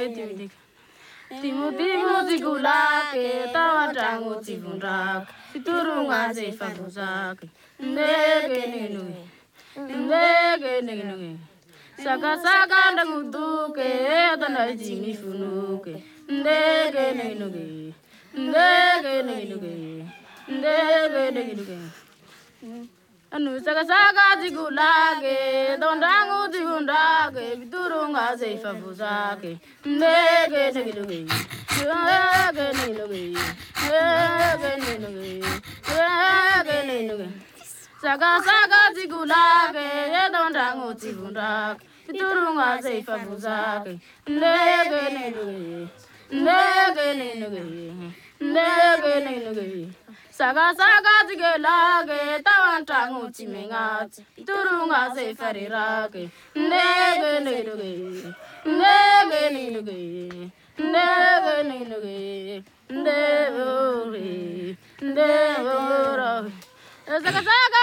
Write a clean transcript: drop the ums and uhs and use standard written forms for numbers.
ke timu tigula ke tawa tangu tivundak turunga ze fabuzak ndege nenu saka ndaguduke tana jimi funuke ndege nenu anu saka tigulake dondangu tivundake turunga ze fabuzake ndege Saka tigulake dondangu tivundake turunga ze fabuzake ndege Saka tigelake tawantangu timengati turunga ze farirake ndege Saka